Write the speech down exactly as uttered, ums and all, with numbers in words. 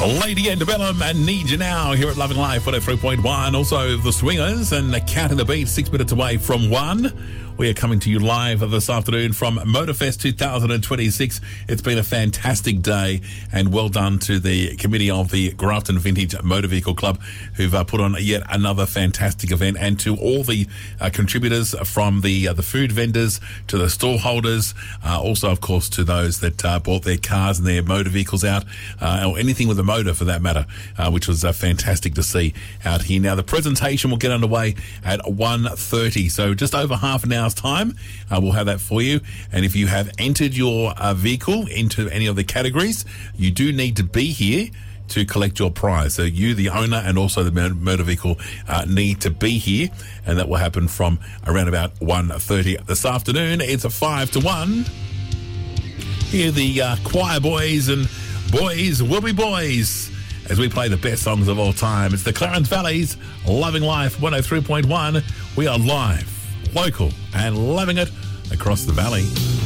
Lady Antebellum and Need You Now here at Loving Life one oh three point one. Also, The Swingers and Counting the Beat, six minutes away from one. We are coming to you live this afternoon from Motorfest two thousand twenty-six. It's been a fantastic day, and well done to the committee of the Grafton Vintage Motor Vehicle Club who've uh, put on yet another fantastic event, and to all the uh, contributors from the uh, the food vendors to the stall holders, uh, also of course to those that uh, bought their cars and their motor vehicles out, uh, or anything with a motor for that matter, uh, which was uh, fantastic to see out here. Now the presentation will get underway at one thirty, so just over half an hour's time. Uh, we'll have that for you, and if you have entered your uh, vehicle into any of the categories, you do need to be here to collect your prize. So you, the owner, and also the motor vehicle uh, need to be here, and that will happen from around about one thirty this afternoon. It's a five to one. Here the uh, choir boys and boys will be boys as we play the best songs of all time. It's the Clarence Valley's Loving Life one oh three point one. We are live, local, and loving it across the valley.